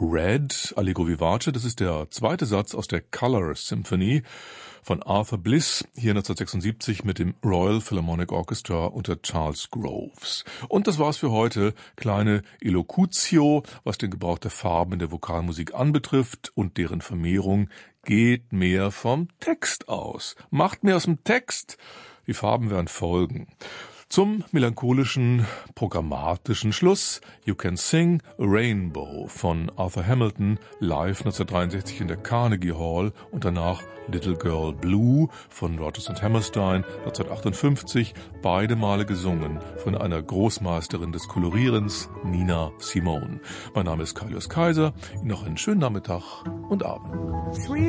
Red, Allegro vivace, das ist der zweite Satz aus der Color Symphony von Arthur Bliss, hier 1976 mit dem Royal Philharmonic Orchestra unter Charles Groves. Und das war's für heute. Kleine Elocutio, was den Gebrauch der Farben in der Vokalmusik anbetrifft und deren Vermehrung. Geht mehr vom Text aus. Macht mehr aus dem Text. Die Farben werden folgen. Zum melancholischen, programmatischen Schluss You Can Sing a Rainbow von Arthur Hamilton, live 1963 in der Carnegie Hall und danach Little Girl Blue von Rodgers und Hammerstein 1958, beide Male gesungen von einer Großmeisterin des Kolorierens, Nina Simone. Mein Name ist Kaius Kaiser, Ihnen noch einen schönen Nachmittag und Abend.